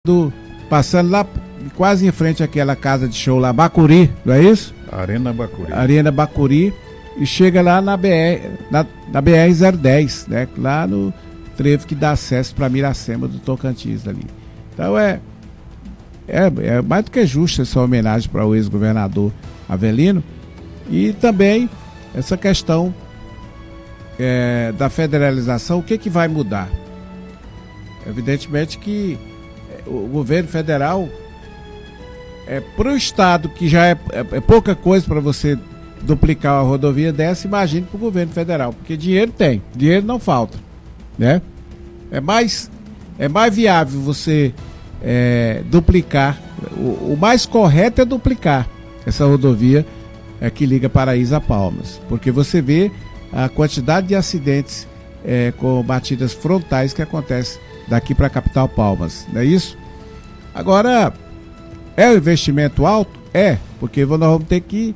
passando lá quase em frente àquela casa de show lá, Bacuri, não é isso? Arena Bacuri. Arena Bacuri, e chega lá na BR-010, né? Lá no trevo que dá acesso para Miracema do Tocantins ali. Então é mais do que justa essa homenagem para o ex-governador Avelino, e também essa questão da federalização. O que vai mudar? Evidentemente que o governo federal, para o estado, que já é pouca coisa para você duplicar uma rodovia dessa, imagine para o governo federal, porque dinheiro tem, dinheiro não falta, né? É mais viável você duplicar, o mais correto é duplicar essa rodovia que liga Paraíso a Palmas, porque você vê a quantidade de acidentes com batidas frontais que acontece daqui para a capital Palmas, não é isso? Agora, é um investimento alto? Porque nós vamos ter que,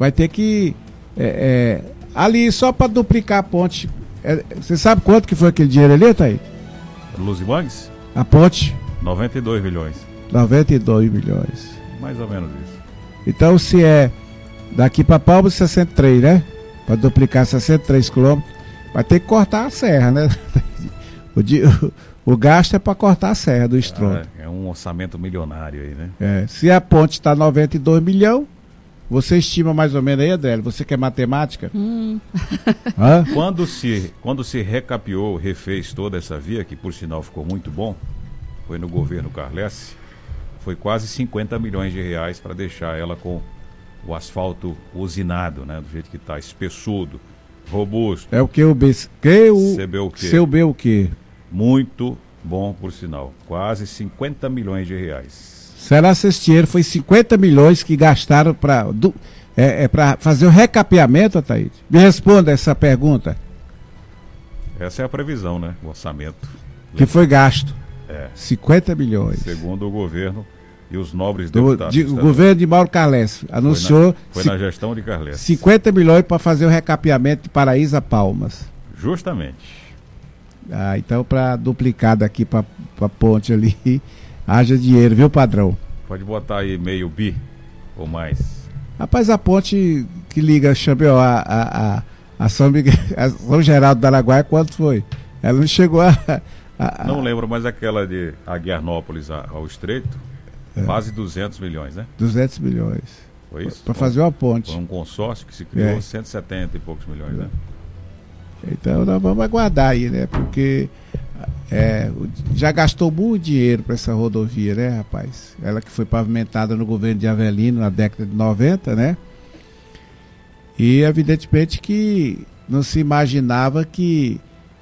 ali só para duplicar a ponte, você sabe quanto que foi aquele dinheiro ali, Thaí? Luz e Bangs? A ponte? 92 milhões. 92 milhões. Mais ou menos isso. Então, se é daqui para Palmas, 63, né? Para duplicar 63 quilômetros, vai ter que cortar a serra, né? O gasto é para cortar a serra do Estronto. É um orçamento milionário aí, né? Se a ponte está 92 milhões, você estima mais ou menos aí, Adélio? Você que é matemática? Hã? Quando se recapeou, refez toda essa via, que por sinal ficou muito bom, foi no governo Carles, foi quase 50 milhões de reais para deixar ela com o asfalto usinado, né? Do jeito que está, espessudo, robusto. É o que o CB o quê? Muito bom, por sinal. Quase 50 milhões de reais. Será que esse dinheiro foi 50 milhões que gastaram para fazer o recapeamento, Ataíde? Me responda essa pergunta. Essa é a previsão, né? O orçamento. Que foi gasto. 50 milhões. Segundo o governo e os nobres deputados. O governo de Mauro Carles anunciou. Foi na gestão de Carles. 50 milhões para fazer o recapeamento de Paraíso a Palmas. Justamente. Então para duplicar daqui para a ponte ali, haja dinheiro, viu, padrão? Pode botar aí meio bi ou mais. Rapaz, a ponte que liga Champion a São Geraldo do Araguaia, quanto foi? Ela não chegou Não lembro, mas aquela de Aguiarnópolis ao Estreito, quase 200 milhões, né? 200 milhões. Foi isso? Para fazer uma ponte. Foi um consórcio que se criou, 170 e poucos milhões, né? Então nós vamos aguardar aí, né? Porque já gastou muito dinheiro para essa rodovia, né, rapaz? Ela que foi pavimentada no governo de Avelino na década de 90, né? E evidentemente que não se imaginava que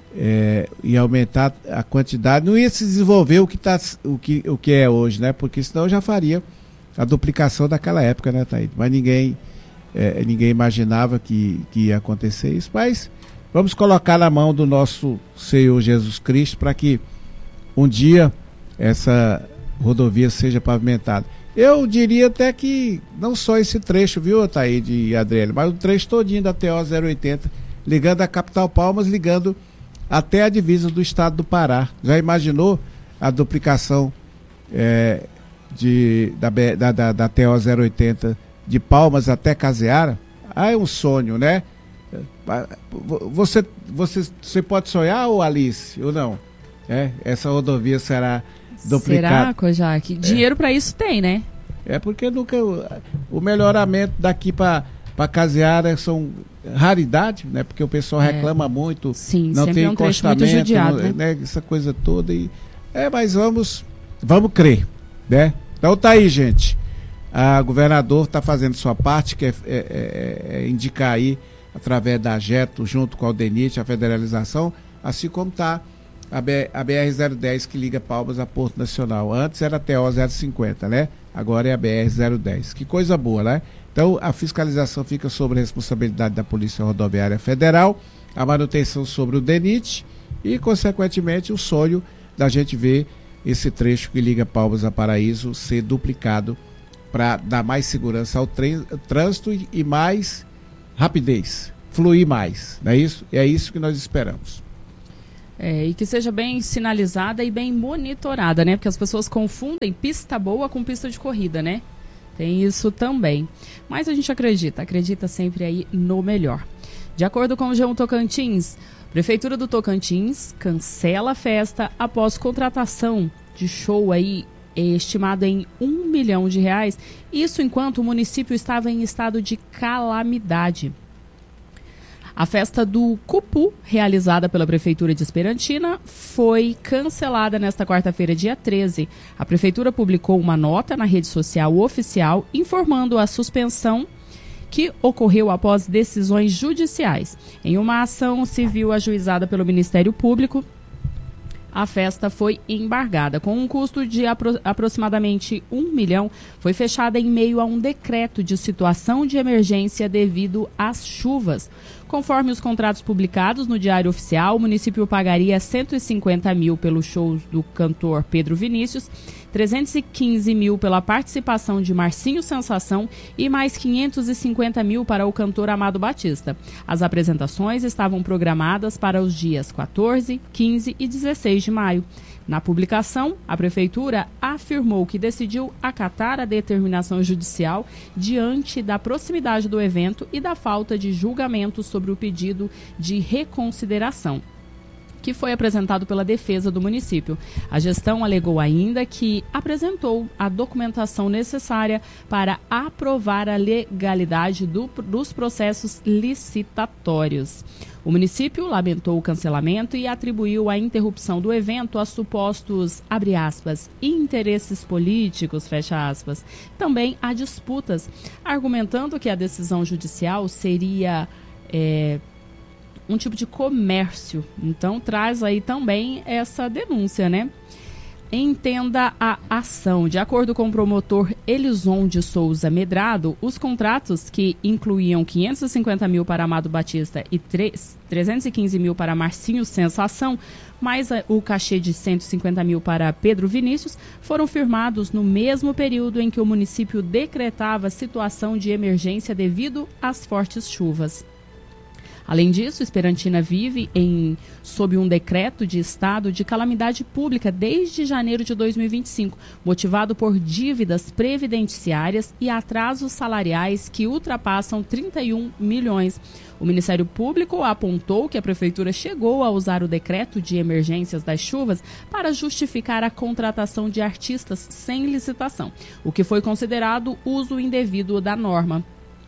ia aumentar a quantidade, não ia se desenvolver o que é hoje, né? Porque senão já faria a duplicação daquela época, né, Thaíde? Mas ninguém imaginava que ia acontecer isso, mas vamos colocar na mão do nosso Senhor Jesus Cristo para que um dia essa rodovia seja pavimentada. Eu diria até que não só esse trecho, viu, Thaíde e Adriele, mas o trecho todinho da TO 080, ligando a capital Palmas, ligando até a divisa do estado do Pará. Já imaginou a duplicação da TO 080 de Palmas até Caseara? É um sonho, né? Você pode sonhar, ou Alice, ou não? Essa rodovia será duplicada. Será, Kojak? Dinheiro para isso tem, né? Porque nunca o melhoramento daqui para Caseara são raridade, né? Porque o pessoal reclama muito. Sim, não tem encostamento, muito judiado, né? Essa coisa toda mas vamos crer, né? Então tá aí, gente. O governador está fazendo sua parte, que é indicar aí através da AGETO, junto com a DENIT, a federalização, assim como está a BR-010 que liga Palmas a Porto Nacional. Antes era a TO 050, né? Agora é a BR-010. Que coisa boa, né? Então a fiscalização fica sobre a responsabilidade da Polícia Rodoviária Federal, a manutenção sobre o DENIT e, consequentemente, o sonho da gente ver esse trecho que liga Palmas a Paraíso ser duplicado para dar mais segurança ao trânsito e mais rapidez, fluir mais, não é isso? E é isso que nós esperamos. E que seja bem sinalizada e bem monitorada, né? Porque as pessoas confundem pista boa com pista de corrida, né? Tem isso também. Mas a gente acredita sempre aí no melhor. De acordo com o G1 Tocantins, Prefeitura do Tocantins cancela a festa após contratação de show aí estimado em R$1 milhão. Isso enquanto o município estava em estado de calamidade. A festa do Cupu, realizada pela Prefeitura de Esperantina, foi cancelada nesta quarta-feira, dia 13. A Prefeitura publicou uma nota na rede social oficial informando a suspensão que ocorreu após decisões judiciais. Em uma ação civil ajuizada pelo Ministério Público, a festa foi embargada. Com um custo de aproximadamente R$1 milhão, foi fechada em meio a um decreto de situação de emergência devido às chuvas. Conforme os contratos publicados no Diário Oficial, o município pagaria R$150 mil pelos shows do cantor Pedro Vinícius, R$315 mil pela participação de Marcinho Sensação e mais R$550 mil para o cantor Amado Batista. As apresentações estavam programadas para os dias 14, 15 e 16 de maio. Na publicação, a Prefeitura afirmou que decidiu acatar a determinação judicial diante da proximidade do evento e da falta de julgamento sobre o pedido de reconsideração, que foi apresentado pela defesa do município. A gestão alegou ainda que apresentou a documentação necessária para aprovar a legalidade dos processos licitatórios. O município lamentou o cancelamento e atribuiu a interrupção do evento a supostos, abre aspas, interesses políticos, fecha aspas, também a disputas, argumentando que a decisão judicial seria um tipo de comércio. Então, traz aí também essa denúncia, né? Entenda a ação. De acordo com o promotor Elison de Souza Medrado, os contratos que incluíam R$550 mil para Amado Batista e R$315 mil para Marcinho Sensação, mais o cachê de R$150 mil para Pedro Vinícius, foram firmados no mesmo período em que o município decretava situação de emergência devido às fortes chuvas. Além disso, Esperantina vive sob um decreto de estado de calamidade pública desde janeiro de 2025, motivado por dívidas previdenciárias e atrasos salariais que ultrapassam 31 milhões. O Ministério Público apontou que a Prefeitura chegou a usar o decreto de emergências das chuvas para justificar a contratação de artistas sem licitação, o que foi considerado uso indevido da norma.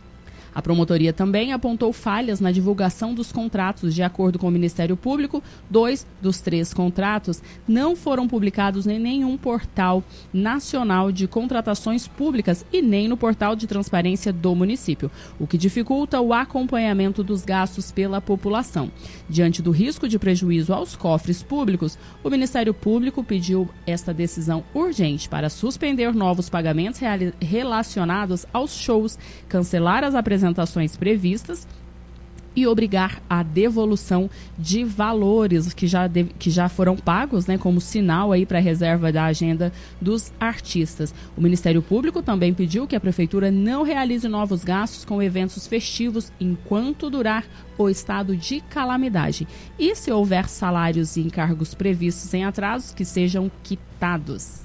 A promotoria também apontou falhas na divulgação dos contratos. De acordo com o Ministério Público, 2 dos 3 contratos não foram publicados em nenhum portal nacional de contratações públicas e nem no portal de transparência do município, o que dificulta o acompanhamento dos gastos pela população. Diante do risco de prejuízo aos cofres públicos, o Ministério Público pediu esta decisão urgente para suspender novos pagamentos relacionados aos shows, cancelar as apresentações previstas e obrigar a devolução de valores que já foram pagos, né, como sinal aí para a reserva da agenda dos artistas. O Ministério Público também pediu que a Prefeitura não realize novos gastos com eventos festivos enquanto durar o estado de calamidade. E se houver salários e encargos previstos em atrasos, que sejam quitados.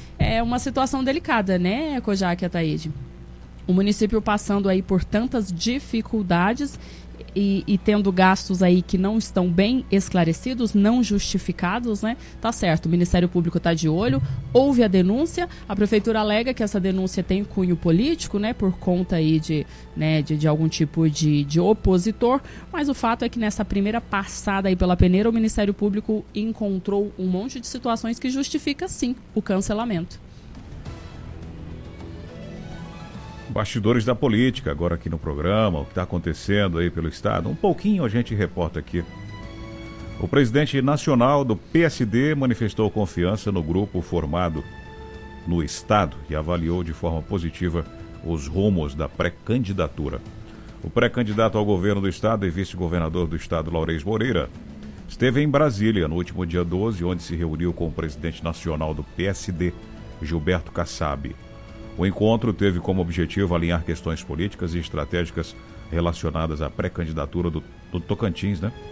É uma situação delicada, né, Kojak e Ataíde? O município passando aí por tantas dificuldades e tendo gastos aí que não estão bem esclarecidos, não justificados, né? Tá certo, o Ministério Público está de olho, houve a denúncia, a Prefeitura alega que essa denúncia tem cunho político, né? Por conta aí de algum tipo de opositor, mas o fato é que nessa primeira passada aí pela peneira, o Ministério Público encontrou um monte de situações que justifica, sim, o cancelamento. Bastidores da política, agora aqui no programa, o que está acontecendo aí pelo Estado. Um pouquinho a gente reporta aqui. O presidente nacional do PSD manifestou confiança no grupo formado no Estado e avaliou de forma positiva os rumos da pré-candidatura. O pré-candidato ao governo do Estado e vice-governador do Estado, Laurez Moreira, esteve em Brasília no último dia 12, onde se reuniu com o presidente nacional do PSD, Gilberto Kassab. O encontro teve como objetivo alinhar questões políticas e estratégicas relacionadas à pré-candidatura do Tocantins, né?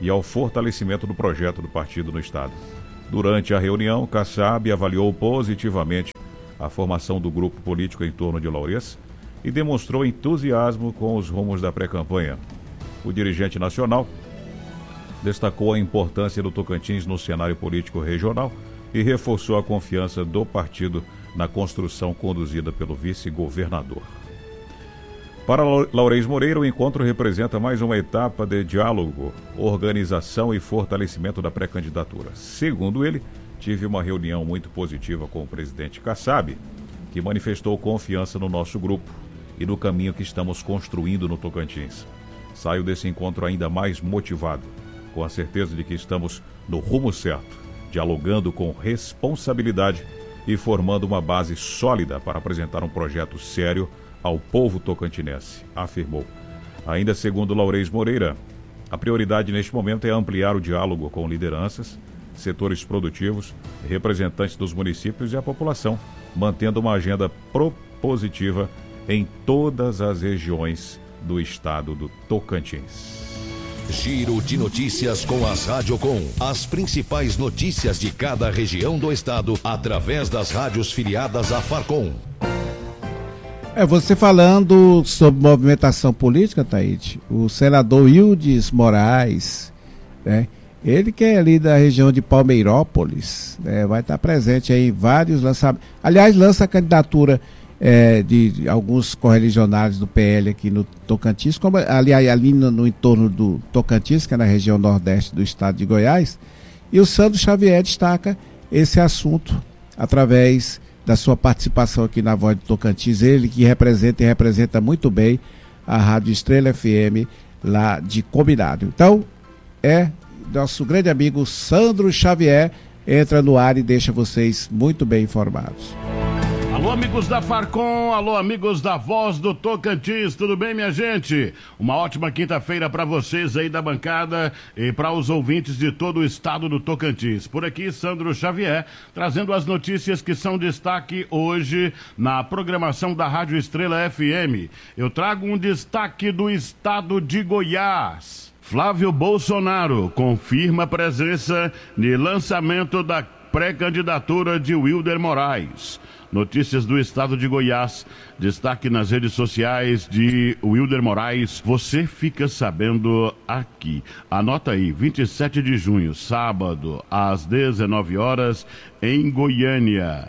e ao fortalecimento do projeto do partido no Estado. Durante a reunião, Kassab avaliou positivamente a formação do grupo político em torno de Laurez e demonstrou entusiasmo com os rumos da pré-campanha. O dirigente nacional destacou a importância do Tocantins no cenário político regional e reforçou a confiança do partido na construção conduzida pelo vice-governador. Para Laurez Moreira, o encontro representa mais uma etapa de diálogo, organização e fortalecimento da pré-candidatura. Segundo ele, tive uma reunião muito positiva com o presidente Kassab, que manifestou confiança no nosso grupo e no caminho que estamos construindo no Tocantins. Saio desse encontro ainda mais motivado, com a certeza de que estamos no rumo certo, dialogando com responsabilidade e formando uma base sólida para apresentar um projeto sério ao povo tocantinense, afirmou. Ainda segundo Laurez Moreira, a prioridade neste momento é ampliar o diálogo com lideranças, setores produtivos, representantes dos municípios e a população, mantendo uma agenda propositiva em todas as regiões do estado do Tocantins. Giro de notícias com as Radiocom. As principais notícias de cada região do estado através das rádios filiadas à Farcom. Você falando sobre movimentação política, Taíde, o senador Wildes Moraes, né, ele que é ali da região de Palmeirópolis, né, vai estar presente aí em vários lançamentos. Aliás, lança a candidatura de alguns correligionários do PL aqui no Tocantins, como ali no entorno do Tocantins, que é na região nordeste do estado de Goiás, e o Sandro Xavier destaca esse assunto através da sua participação aqui na Voz do Tocantins, ele que representa muito bem a Rádio Estrela FM lá de Combinado. Então, nosso grande amigo Sandro Xavier entra no ar e deixa vocês muito bem informados. Alô, amigos da Farcom, alô, amigos da Voz do Tocantins, tudo bem, minha gente? Uma ótima quinta-feira para vocês aí da bancada e para os ouvintes de todo o estado do Tocantins. Por aqui, Sandro Xavier, trazendo as notícias que são destaque hoje na programação da Rádio Estrela FM. Eu trago um destaque do estado de Goiás. Flávio Bolsonaro confirma a presença no lançamento da pré-candidatura de Wilder Moraes. Notícias do estado de Goiás, destaque nas redes sociais de Wilder Moraes, você fica sabendo aqui. Anota aí, 27 de junho, sábado, às 19 horas, em Goiânia.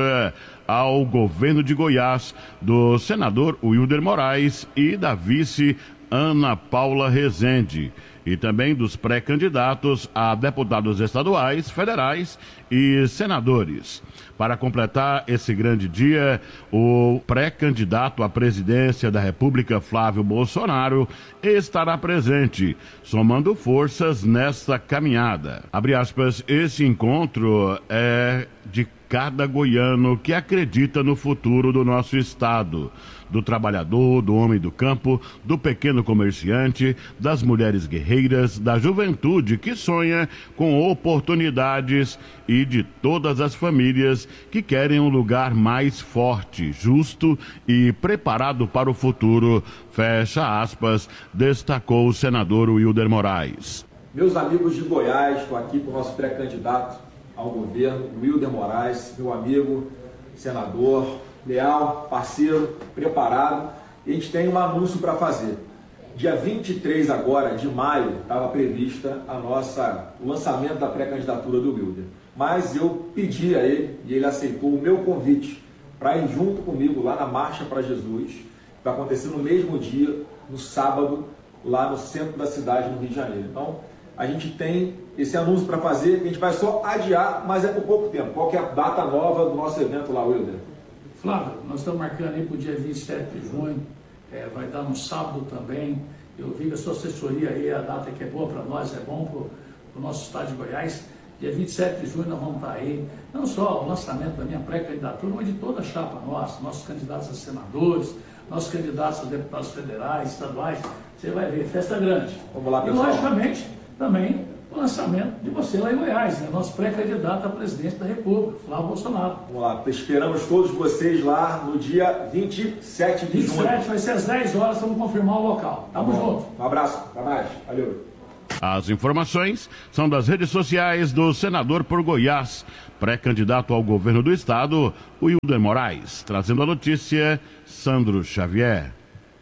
Ao governo de Goiás, do senador Wilder Moraes e da vice Ana Paula Rezende. E também dos pré-candidatos a deputados estaduais, federais e senadores. Para completar esse grande dia, o pré-candidato à presidência da República, Flávio Bolsonaro, estará presente, somando forças nesta caminhada. Abre aspas, esse encontro é de cada goiano que acredita no futuro do nosso estado, do trabalhador, do homem do campo, do pequeno comerciante, das mulheres guerreiras, da juventude que sonha com oportunidades e de todas as famílias que querem um lugar mais forte, justo e preparado para o futuro, fecha aspas, destacou o senador Wilder Moraes. Meus amigos de Goiás, estou aqui com o nosso pré-candidato ao governo, Wilder Moraes, meu amigo, senador, leal, parceiro, preparado. E a gente tem um anúncio para fazer. Dia 23 agora, de maio, estava prevista o lançamento da pré-candidatura do Wilder. Mas eu pedi a ele, e ele aceitou o meu convite para ir junto comigo lá na Marcha para Jesus. Vai acontecer no mesmo dia, no sábado, lá no centro da cidade, no Rio de Janeiro. Então, a gente tem esse anúncio para fazer, que a gente vai só adiar, mas é por pouco tempo. Qual que é a data nova do nosso evento lá, Wilder? Flávio, nós estamos marcando aí para o dia 27 de junho, vai dar no sábado também. Eu vi que a sua assessoria aí, a data que é boa para nós, é bom para o nosso estado de Goiás. Dia 27 de junho nós vamos estar aí, não só o lançamento da minha pré-candidatura, mas de toda a chapa nossa, nossos candidatos a senadores, nossos candidatos a deputados federais, estaduais. Você vai ver, festa grande. Vamos lá, pessoal. E, logicamente, também o lançamento de você lá em Goiás, nosso pré-candidato à presidência da República, Flávio Bolsonaro. Vamos lá, esperamos todos vocês lá no dia 27 de junho. 27, vai ser às 10 horas, vamos confirmar o local. Tamo junto. Um abraço, até mais. Valeu. As informações são das redes sociais do senador por Goiás, pré-candidato ao governo do estado, Wilder Moraes. Trazendo a notícia, Sandro Xavier.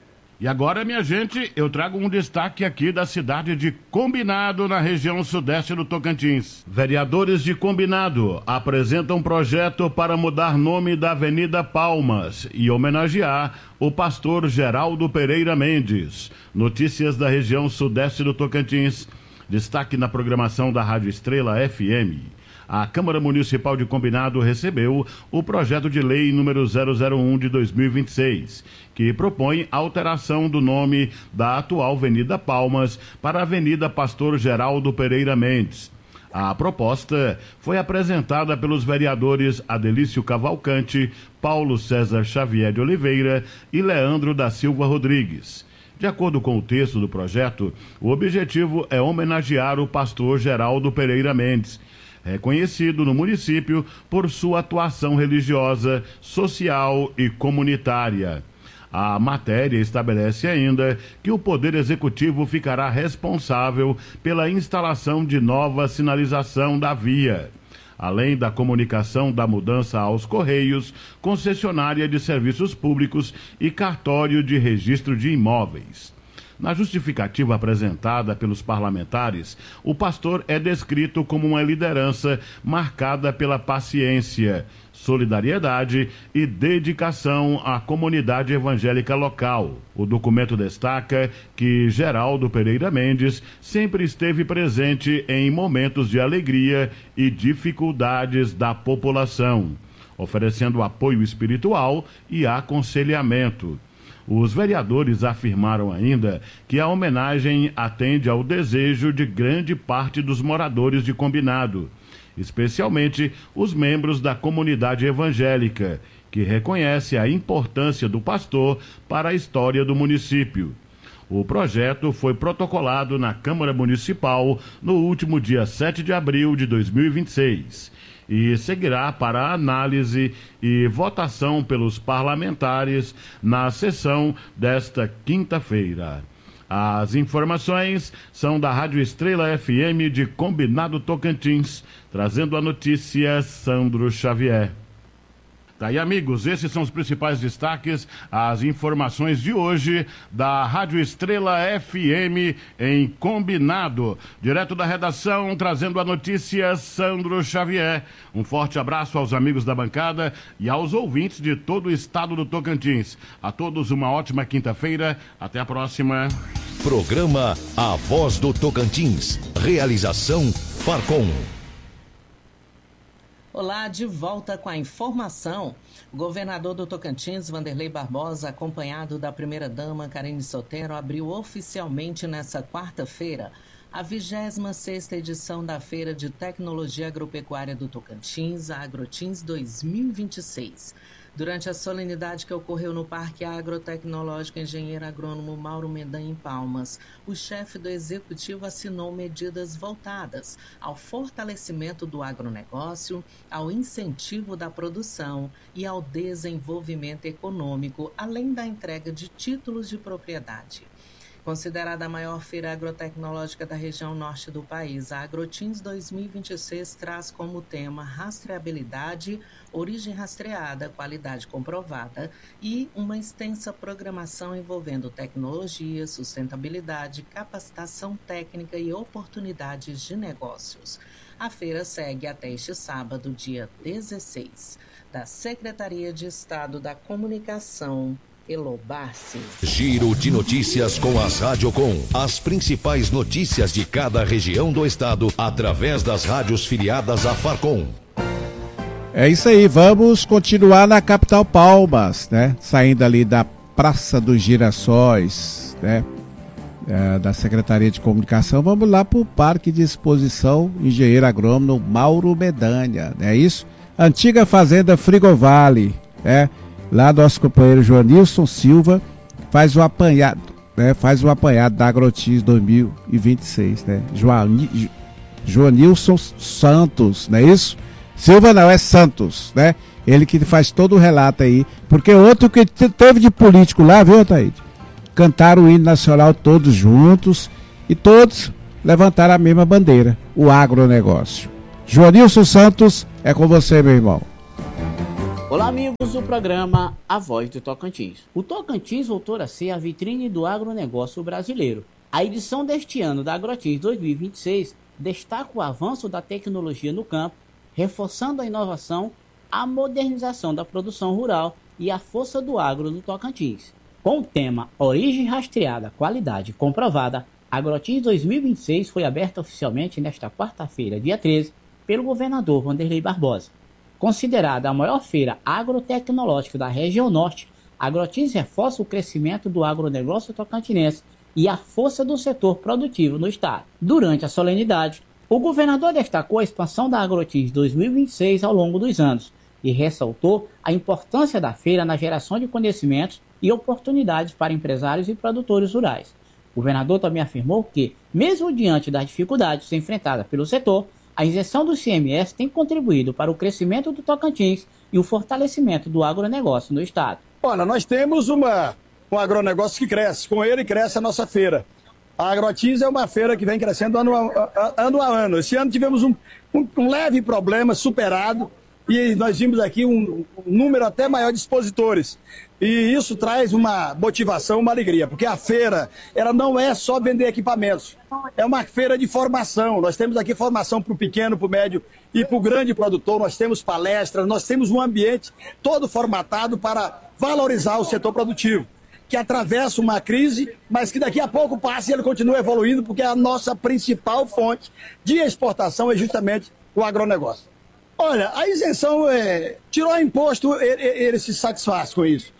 E agora, minha gente, eu trago um destaque aqui da cidade de Combinado, na região sudeste do Tocantins. Vereadores de Combinado apresentam um projeto para mudar nome da Avenida Palmas e homenagear o pastor Geraldo Pereira Mendes. Notícias da região sudeste do Tocantins. Destaque na programação da Rádio Estrela FM. A Câmara Municipal de Combinado recebeu o projeto de lei número 001 de 2026, que propõe a alteração do nome da atual Avenida Palmas para a Avenida Pastor Geraldo Pereira Mendes. A proposta foi apresentada pelos vereadores Adelício Cavalcante, Paulo César Xavier de Oliveira e Leandro da Silva Rodrigues. De acordo com o texto do projeto, o objetivo é homenagear o pastor Geraldo Pereira Mendes, reconhecido no município por sua atuação religiosa, social e comunitária. A matéria estabelece ainda que o Poder Executivo ficará responsável pela instalação de nova sinalização da via, além da comunicação da mudança aos Correios, concessionária de serviços públicos e cartório de registro de imóveis. Na justificativa apresentada pelos parlamentares, o pastor é descrito como uma liderança marcada pela paciência, solidariedade e dedicação à comunidade evangélica local. O documento destaca que Geraldo Pereira Mendes sempre esteve presente em momentos de alegria e dificuldades da população, oferecendo apoio espiritual e aconselhamento. Os vereadores afirmaram ainda que a homenagem atende ao desejo de grande parte dos moradores de Combinado, especialmente os membros da comunidade evangélica, que reconhece a importância do pastor para a história do município. O projeto foi protocolado na Câmara Municipal no último dia 7 de abril de 2026. E seguirá para análise e votação pelos parlamentares na sessão desta quinta-feira. As informações são da Rádio Estrela FM de Combinado Tocantins, trazendo a notícia Sandro Xavier. Tá aí, amigos, esses são os principais destaques, as informações de hoje da Rádio Estrela FM em Combinado. Direto da redação, trazendo a notícia, Sandro Xavier. Um forte abraço aos amigos da bancada e aos ouvintes de todo o estado do Tocantins. A todos uma ótima quinta-feira. Até a próxima. Programa A Voz do Tocantins. Realização Farcom. Olá, de volta com a informação. O governador do Tocantins, Vanderlei Barbosa, acompanhado da primeira-dama Karine Sotero, abriu oficialmente nesta quarta-feira a 26ª edição da Feira de Tecnologia Agropecuária do Tocantins, a Agrotins 2026. Durante a solenidade que ocorreu no Parque Agrotecnológico Engenheiro Agrônomo Mauro Mendanha, em Palmas, o chefe do executivo assinou medidas voltadas ao fortalecimento do agronegócio, ao incentivo da produção e ao desenvolvimento econômico, além da entrega de títulos de propriedade. Considerada a maior feira agrotecnológica da região norte do país, a Agrotins 2026 traz como tema rastreabilidade, origem rastreada, qualidade comprovada e uma extensa programação envolvendo tecnologia, sustentabilidade, capacitação técnica e oportunidades de negócios. A feira segue até este sábado, dia 16, da Secretaria de Estado da Comunicação, Elobarce. Giro de notícias com as Radiocom. As principais notícias de cada região do estado através das rádios filiadas à Farcom. É isso aí, vamos continuar na capital Palmas, né? Saindo ali da Praça dos Girassóis, né? Da Secretaria de Comunicação, vamos lá para o Parque de Exposição Engenheiro Agrônomo Mauro Mendanha, não é isso? Antiga Fazenda Frigovale, né? Lá nosso companheiro Joanilson Silva faz o apanhado, né? Faz o apanhado da Agrotins 2026, né? Joanilson Santos, não é isso? Silva não, é Santos, né? Ele que faz todo o relato aí, porque outro que teve de político lá, viu, Ataíde? Cantaram o hino nacional todos juntos e todos levantaram a mesma bandeira, o agronegócio. Joanilson Santos, é com você, meu irmão. Olá, amigos do programa A Voz do Tocantins. O Tocantins voltou a ser a vitrine do agronegócio brasileiro. A edição deste ano da Agrotins 2026 destaca o avanço da tecnologia no campo, reforçando a inovação, a modernização da produção rural e a força do agro no Tocantins. Com o tema Origem Rastreada, Qualidade Comprovada, a Agrotins 2026 foi aberta oficialmente nesta quarta-feira, dia 13, pelo governador Wanderlei Barbosa. Considerada a maior feira agrotecnológica da região norte, a Agrotins reforça o crescimento do agronegócio tocantinense e a força do setor produtivo no estado. Durante a solenidade, o governador destacou a expansão da Agrotins 2026 ao longo dos anos e ressaltou a importância da feira na geração de conhecimentos e oportunidades para empresários e produtores rurais. O governador também afirmou que, mesmo diante das dificuldades enfrentadas pelo setor, a isenção do ICMS tem contribuído para o crescimento do Tocantins e o fortalecimento do agronegócio no estado. Olha, nós temos um agronegócio que cresce, com ele cresce a nossa feira. A Agrotins é uma feira que vem crescendo ano a ano. Esse ano tivemos um leve problema superado e nós vimos aqui um número até maior de expositores. E isso traz uma motivação, uma alegria, porque a feira, ela não é só vender equipamentos, é uma feira de formação. Nós temos aqui formação para o pequeno, para o médio e para o grande produtor, nós temos palestras, nós temos um ambiente todo formatado para valorizar o setor produtivo, que atravessa uma crise, mas que daqui a pouco passa e ele continua evoluindo, porque a nossa principal fonte de exportação é justamente o agronegócio. Olha, a isenção tirou imposto, ele se satisfaz com isso.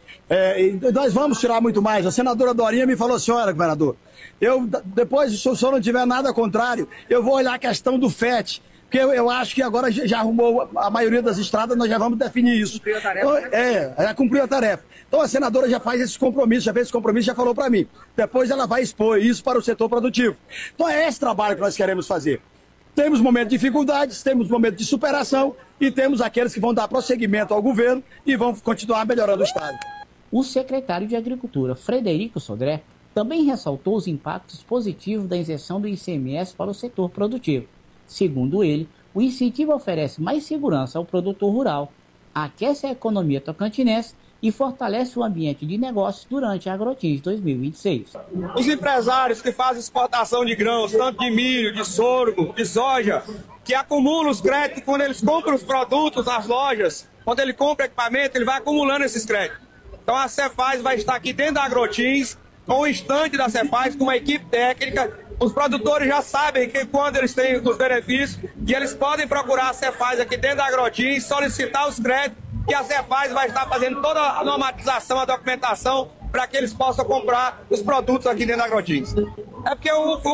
Nós vamos tirar muito mais. A senadora Dorinha me falou assim, olha, governador, depois, se o senhor não tiver nada contrário, eu vou olhar a questão do FET, porque eu acho que agora já arrumou a maioria das estradas, nós já vamos definir isso. Cumpriu a tarefa? Já cumpriu a tarefa. Então a senadora já faz esse compromisso, já fez esse compromisso, já falou para mim. Depois ela vai expor isso para o setor produtivo. Então é esse trabalho que nós queremos fazer. Temos momentos de dificuldades, temos momentos de superação e temos aqueles que vão dar prosseguimento ao governo e vão continuar melhorando o estado. O secretário de Agricultura, Frederico Sodré, também ressaltou os impactos positivos da isenção do ICMS para o setor produtivo. Segundo ele, o incentivo oferece mais segurança ao produtor rural, aquece a economia tocantinense e fortalece o ambiente de negócios durante a Agrotins 2026. Os empresários que fazem exportação de grãos, tanto de milho, de sorgo, de soja, que acumulam os créditos quando eles compram os produtos nas lojas, quando ele compra equipamento, ele vai acumulando esses créditos. Então a Cefaz vai estar aqui dentro da Agrotins, com o estande da Cefaz, com uma equipe técnica. Os produtores já sabem que quando eles têm os benefícios, que eles podem procurar a Cefaz aqui dentro da Agrotins, solicitar os créditos, que a Cefaz vai estar fazendo toda a normatização, a documentação, para que eles possam comprar os produtos aqui dentro da Agrotins. É porque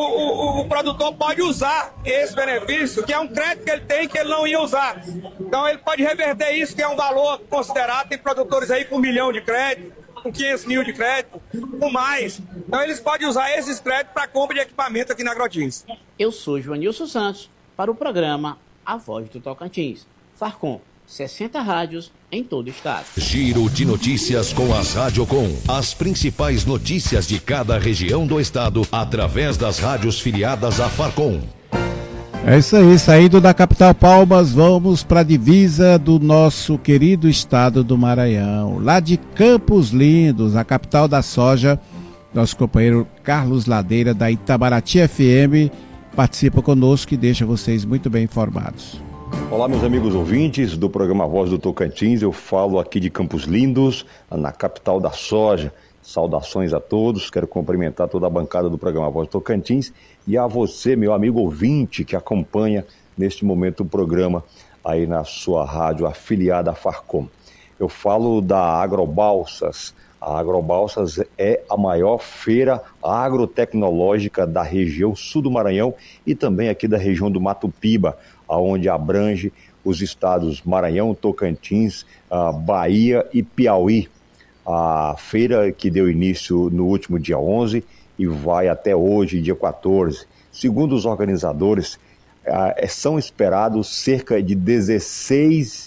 o produtor pode usar esse benefício, que é um crédito que ele tem que ele não ia usar. Então ele pode reverter isso, que é um valor considerado. Tem produtores aí com 1 milhão de crédito, com 500 mil de crédito, com mais. Então eles podem usar esses créditos para compra de equipamento aqui na Agrotins. Eu sou Joanilson Santos, para o programa A Voz do Tocantins. Farcom, 60 rádios em todo o estado. Giro de notícias com as Radiocom. As principais notícias de cada região do estado através das rádios filiadas à Farcom. É isso aí, saindo da capital Palmas, vamos para a divisa do nosso querido estado do Maranhão, lá de Campos Lindos, a capital da soja. Nosso companheiro Carlos Ladeira, da Itabaraty FM, participa conosco e deixa vocês muito bem informados. Olá, meus amigos ouvintes do programa Voz do Tocantins. Eu falo aqui de Campos Lindos, na capital da soja. Saudações a todos, quero cumprimentar toda a bancada do programa Voz do Tocantins e a você, meu amigo ouvinte, que acompanha neste momento o programa aí na sua rádio afiliada à Farcom. Eu falo da Agrobalsas. A Agrobalsas é a maior feira agrotecnológica da região sul do Maranhão e também aqui da região do Mato Piba, onde abrange os estados Maranhão, Tocantins, Bahia e Piauí. A feira que deu início no último dia 11 e vai até hoje, dia 14. Segundo os organizadores, são esperados cerca de 16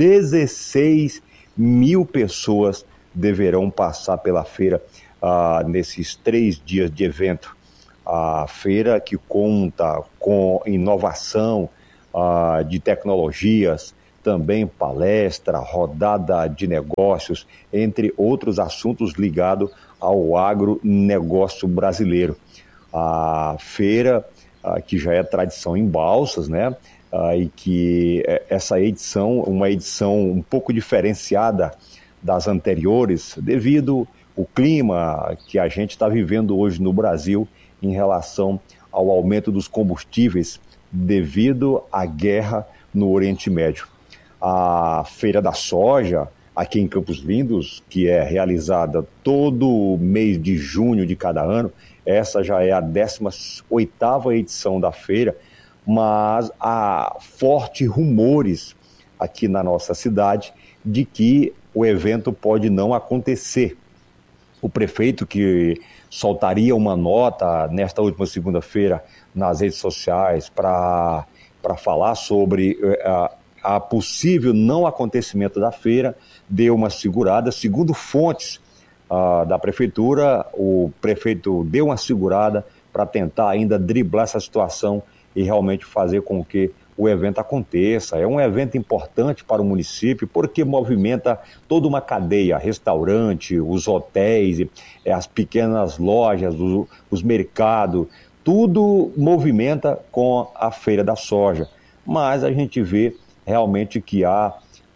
mil pessoas deverão passar pela feira nesses 3 dias de evento. A feira que conta com inovação de tecnologias, também palestra, rodada de negócios, entre outros assuntos ligados ao agronegócio brasileiro. A feira, que já é tradição em Balsas, né? E que essa edição, uma edição um pouco diferenciada das anteriores, devido ao clima que a gente está vivendo hoje no Brasil em relação ao aumento dos combustíveis devido à guerra no Oriente Médio. A Feira da Soja, aqui em Campos Lindos, que é realizada todo mês de junho de cada ano, essa já é a 18ª edição da feira, mas há fortes rumores aqui na nossa cidade de que o evento pode não acontecer. O prefeito, que soltaria uma nota nesta última segunda-feira nas redes sociais para falar sobre a possível não acontecimento da feira, deu uma segurada. Segundo fontes da prefeitura, o prefeito deu uma segurada para tentar ainda driblar essa situação e realmente fazer com que o evento aconteça. É um evento importante para o município porque movimenta toda uma cadeia, restaurante, os hotéis, as pequenas lojas, os mercados, tudo movimenta com a Feira da Soja. Mas a gente vê realmente que há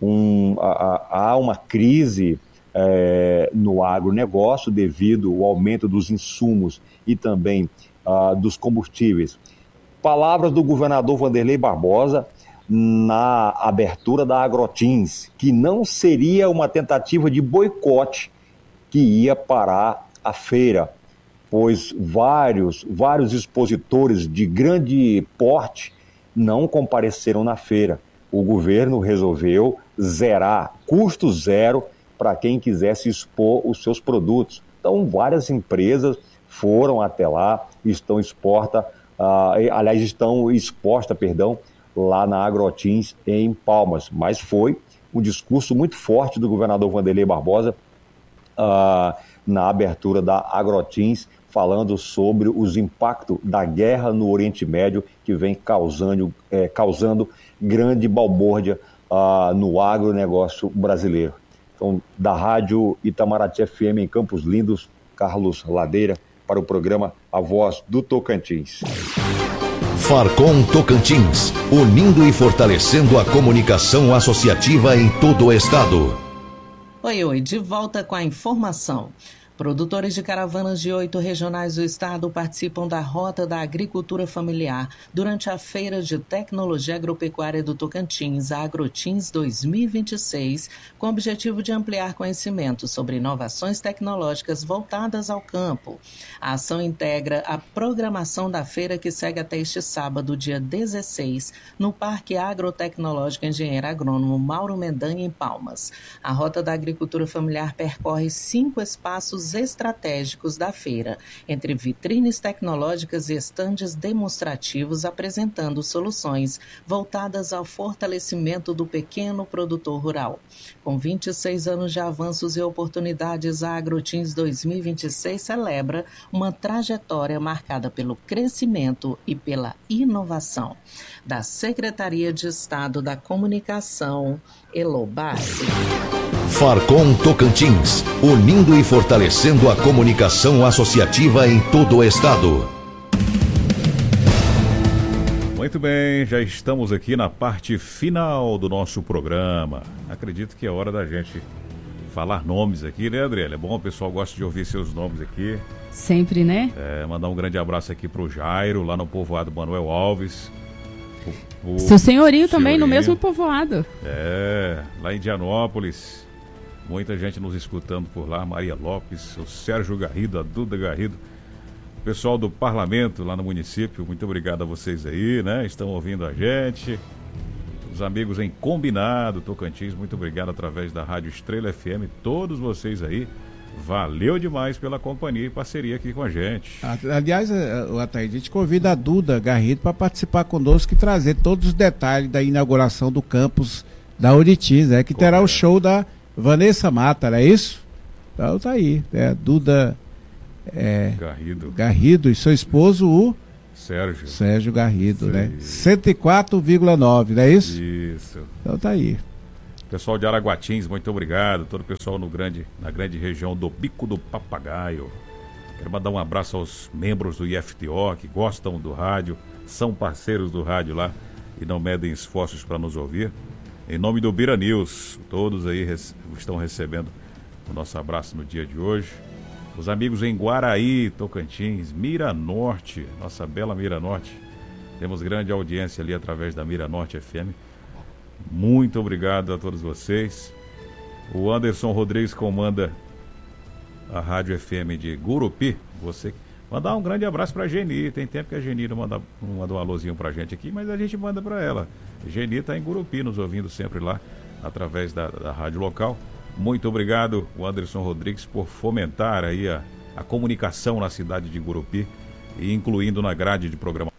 uma crise no agronegócio devido ao aumento dos insumos e também dos combustíveis. Palavras do governador Wanderlei Barbosa na abertura da Agrotins, que não seria uma tentativa de boicote que ia parar a feira, pois vários expositores de grande porte não compareceram na feira. O governo resolveu zerar, custo zero, para quem quisesse expor os seus produtos. Então, várias empresas foram até lá, estão expostas lá na Agrotins em Palmas. Mas foi um discurso muito forte do governador Wanderlei Barbosa na abertura da Agrotins, falando sobre os impactos da guerra no Oriente Médio, que vem causando grande balbúrdia no agronegócio brasileiro. Então, da Rádio Itamaraty FM em Campos Lindos, Carlos Ladeira, para o programa A Voz do Tocantins. Farcom Tocantins, unindo e fortalecendo a comunicação associativa em todo o estado. Oi, de volta com a informação. Produtores de caravanas de 8 regionais do estado participam da Rota da Agricultura Familiar durante a Feira de Tecnologia Agropecuária do Tocantins, a Agrotins 2026, com o objetivo de ampliar conhecimento sobre inovações tecnológicas voltadas ao campo. A ação integra a programação da feira, que segue até este sábado, dia 16, no Parque Agrotecnológico Engenheiro Agrônomo Mauro Mendanha, em Palmas. A Rota da Agricultura Familiar percorre 5 espaços estratégicos da feira, entre vitrines tecnológicas e estandes demonstrativos apresentando soluções voltadas ao fortalecimento do pequeno produtor rural. Com 26 anos de avanços e oportunidades, a Agrotins 2026 celebra uma trajetória marcada pelo crescimento e pela inovação. Da Secretaria de Estado da Comunicação, Elobassi. Farcom Tocantins, unindo e fortalecendo a comunicação associativa em todo o estado. Muito bem, já estamos aqui na parte final do nosso programa. Acredito que é hora da gente falar nomes aqui, né, Adriele? É bom, o pessoal gosta de ouvir seus nomes aqui. Sempre, né? Mandar um grande abraço aqui pro Jairo, lá no povoado Manuel Alves. Seu senhorinho também, no mesmo povoado. Lá em Indianópolis. Muita gente nos escutando por lá, Maria Lopes, o Sérgio Garrido, a Duda Garrido, o pessoal do parlamento lá no município, muito obrigado a vocês aí, né? Estão ouvindo a gente. Os amigos em Combinado, Tocantins, muito obrigado através da Rádio Estrela FM, todos vocês aí. Valeu demais pela companhia e parceria aqui com a gente. Aliás, a gente convida a Duda Garrido para participar conosco e trazer todos os detalhes da inauguração do campus da Oritis, que terá o show da Vanessa Mata, não é isso? Então tá aí, Duda Garrido e seu esposo, o Sérgio Garrido, né? 104,9, não é isso? Isso. Então tá aí. Pessoal de Araguatins, muito obrigado. Todo o pessoal na grande região do Bico do Papagaio. Quero mandar um abraço aos membros do IFTO que gostam do rádio, são parceiros do rádio lá e não medem esforços para nos ouvir. Em nome do Bira News, todos aí estão recebendo o nosso abraço no dia de hoje. Os amigos em Guaraí, Tocantins, Mira Norte, nossa bela Mira Norte. Temos grande audiência ali através da Mira Norte FM. Muito obrigado a todos vocês. O Anderson Rodrigues comanda a Rádio FM de Gurupi. Você mandar um grande abraço para a Geni. Tem tempo que a Geni não manda um alôzinho para a gente aqui, mas a gente manda para ela. Geni está em Gurupi, nos ouvindo sempre lá através da rádio local. Muito obrigado, o Anderson Rodrigues, por fomentar aí a comunicação na cidade de Gurupi e incluindo na grade de programação